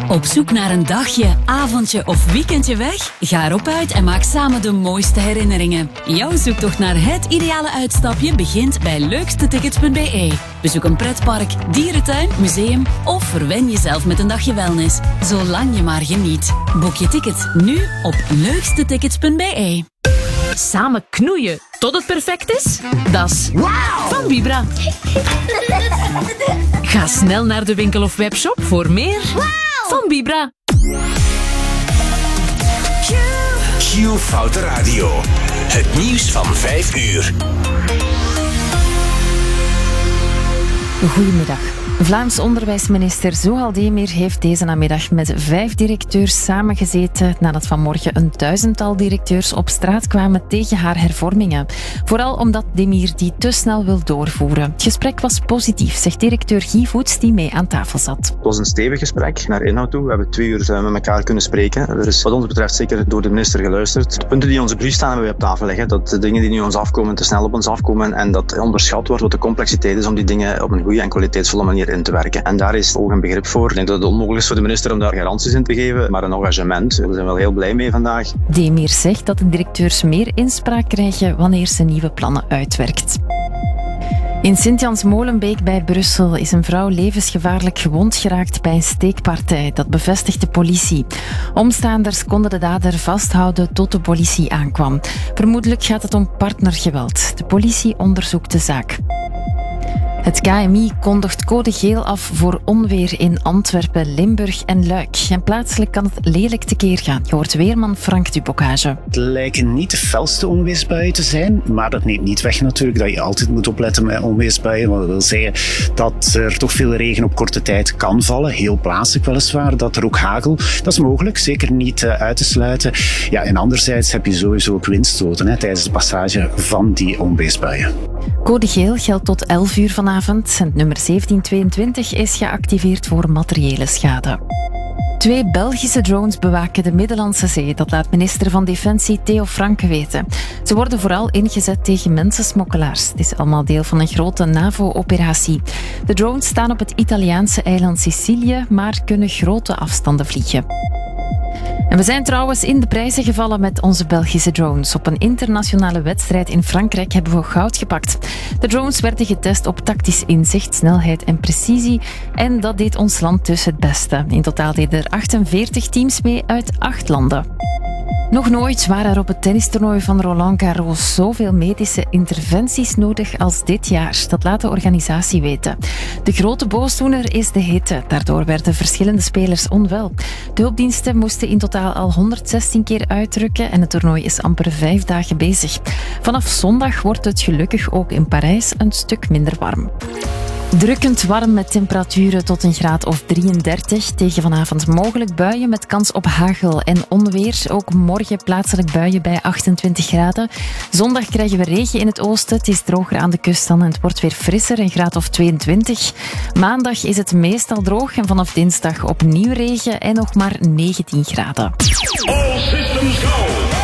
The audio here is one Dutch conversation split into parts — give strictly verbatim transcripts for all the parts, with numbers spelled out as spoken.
Op zoek naar een dagje, avondje of weekendje weg? Ga erop uit en maak samen de mooiste herinneringen. Jouw zoektocht naar het ideale uitstapje begint bij leukste tickets punt b e. Bezoek een pretpark, dierentuin, museum of verwen jezelf met een dagje wellness. Zolang je maar geniet. Boek je ticket nu op leukste tickets punt b e. Samen knoeien tot het perfect is? Dat is wow van Vibra. Ga snel naar de winkel of webshop voor meer wow van Vibra. Q-Foute Radio. Het nieuws van vijf uur. Goedemiddag. Vlaams onderwijsminister Zohal Demir heeft deze namiddag met vijf directeurs samengezeten nadat vanmorgen een duizendtal directeurs op straat kwamen tegen haar hervormingen. Vooral omdat Demir die te snel wil doorvoeren. Het gesprek was positief, zegt directeur Guy Voets die mee aan tafel zat. Het was een stevig gesprek naar inhoud toe. We hebben twee uur met elkaar kunnen spreken. Er is wat ons betreft zeker door de minister geluisterd. De punten die in onze brief staan hebben we op tafel leggen. Dat de dingen die nu ons afkomen te snel op ons afkomen en dat onderschat wordt wat de complexiteit is om die dingen op een goede en kwaliteitsvolle manier in te werken. En daar is ook een begrip voor. Ik denk dat het onmogelijk is voor de minister om daar garanties in te geven, maar een engagement. We zijn wel heel blij mee vandaag. Demir zegt dat de directeurs meer inspraak krijgen wanneer ze nieuwe plannen uitwerkt. In Sint-Jans-Molenbeek bij Brussel is een vrouw levensgevaarlijk gewond geraakt bij een steekpartij. Dat bevestigt de politie. Omstaanders konden de dader vasthouden tot de politie aankwam. Vermoedelijk gaat het om partnergeweld. De politie onderzoekt de zaak. Het K M I kondigt code geel af voor onweer in Antwerpen, Limburg en Luik. En plaatselijk kan het lelijk tekeer gaan. Je hoort weerman Frank Dubocage. Het lijken niet de felste onweersbuien te zijn, maar dat neemt niet weg natuurlijk dat je altijd moet opletten met onweersbuien. Want dat wil zeggen dat er toch veel regen op korte tijd kan vallen. Heel plaatselijk weliswaar, dat er ook hagel. Dat is mogelijk, zeker niet uh, uit te sluiten. Ja, en anderzijds heb je sowieso ook windstoten hè, tijdens de passage van die onweersbuien. Code geel geldt tot elf uur vanavond. Het nummer zeventien tweeëntwintig is geactiveerd voor materiële schade. Twee Belgische drones bewaken de Middellandse Zee. Dat laat minister van Defensie Theo Franke weten. Ze worden vooral ingezet tegen mensensmokkelaars. Het is allemaal deel van een grote NAVO-operatie. De drones staan op het Italiaanse eiland Sicilië, maar kunnen grote afstanden vliegen. En we zijn trouwens in de prijzen gevallen met onze Belgische drones. Op een internationale wedstrijd in Frankrijk hebben we goud gepakt. De drones werden getest op tactisch inzicht, snelheid en precisie. En dat deed ons land dus het beste. In totaal deden er achtenveertig teams mee uit acht landen. Nog nooit waren er op het tennistoernooi van Roland Garros zoveel medische interventies nodig als dit jaar. Dat laat de organisatie weten. De grote boosdoener is de hitte. Daardoor werden verschillende spelers onwel. De hulpdiensten moesten in totaal al honderdzestien keer uitrukken en het toernooi is amper vijf dagen bezig. Vanaf zondag wordt het gelukkig ook in Parijs een stuk minder warm. Drukkend warm met temperaturen tot een graad of drieëndertig. Tegen vanavond mogelijk buien met kans op hagel en onweer. Ook morgen plaatselijk buien bij achtentwintig graden. Zondag krijgen we regen in het oosten. Het is droger aan de kust dan en het wordt weer frisser, een graad of tweeëntwintig. Maandag is het meestal droog en vanaf dinsdag opnieuw regen en nog maar negentien graden. All systems go!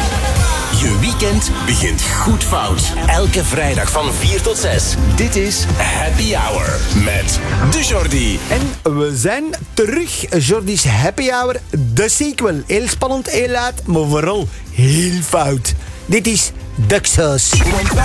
Je weekend begint goed fout. Elke vrijdag van vier tot zes. Dit is Happy Hour met de Jordi. En we zijn terug. Jordi's Happy Hour, de sequel. Heel spannend, heel laat, maar vooral heel fout. Dit is Ducksaus.